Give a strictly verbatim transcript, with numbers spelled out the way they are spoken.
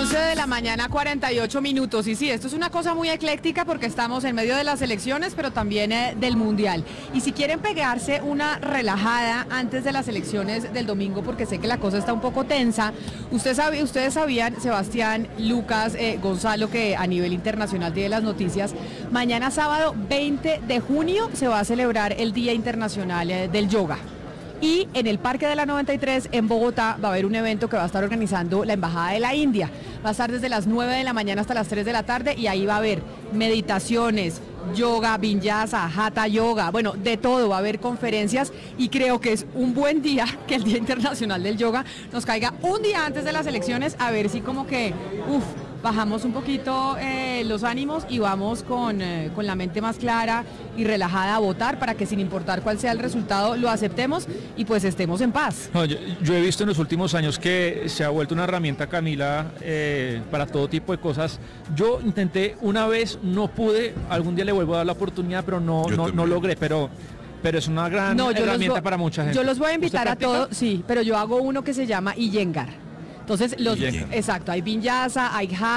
once de la mañana, cuarenta y ocho minutos. Y sí, esto es una cosa muy ecléctica porque estamos en medio de las elecciones, pero también eh, del Mundial. Y si quieren pegarse una relajada antes de las elecciones del domingo, porque sé que la cosa está un poco tensa, usted sabe, ustedes sabían, Sebastián, Lucas, eh, Gonzalo, que a nivel internacional tiene las noticias, mañana sábado veinte de junio se va a celebrar el Día Internacional eh, del Yoga. Y en el Parque de la noventa y tres en Bogotá va a haber un evento que va a estar organizando la Embajada de la India. Va a estar desde las nueve de la mañana hasta las tres de la tarde y ahí va a haber meditaciones, yoga, vinyasa, hatha yoga, bueno, de todo, va a haber conferencias y creo que es un buen día que el Día Internacional del Yoga nos caiga un día antes de las elecciones, a ver si como que, uff, bajamos un poquito eh, los ánimos y vamos con, eh, con la mente más clara y relajada a votar para que sin importar cuál sea el resultado lo aceptemos y pues estemos en paz. No, yo, yo he visto en los últimos años que se ha vuelto una herramienta, Camila, eh, para todo tipo de cosas. Yo intenté una vez, no pude, algún día le vuelvo a dar la oportunidad, pero no, no, no logré, pero... Pero es una gran no, herramienta voy, para mucha gente. Yo los voy a invitar a todos, sí, pero yo hago uno que se llama Iyengar. Entonces, los, exacto, hay vinyasa, hay